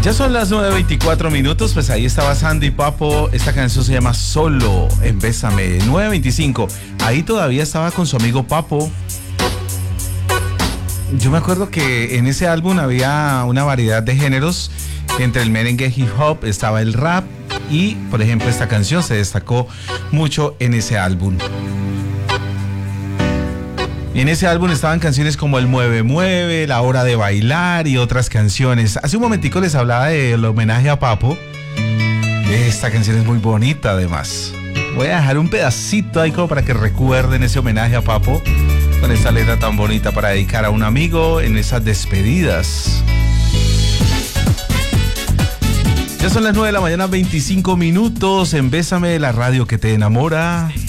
Ya son las 9:24, pues ahí estaba Sandy Papo. Esta canción se llama Solo en Bésame. 9:25. Ahí todavía estaba con su amigo Papo. Yo me acuerdo que en ese álbum había una variedad de géneros. Entre el merengue, hip hop, estaba el rap. Y, por ejemplo, esta canción se destacó mucho en ese álbum. En ese álbum estaban canciones como El Mueve Mueve, La Hora de Bailar y otras canciones. Hace un momentico les hablaba del homenaje a Papo. Esta canción es muy bonita además. Voy a dejar un pedacito ahí como para que recuerden ese homenaje a Papo, con esta letra tan bonita para dedicar a un amigo en esas despedidas. Ya son las 9 de la mañana, 25 minutos en Bésame, la radio que te enamora.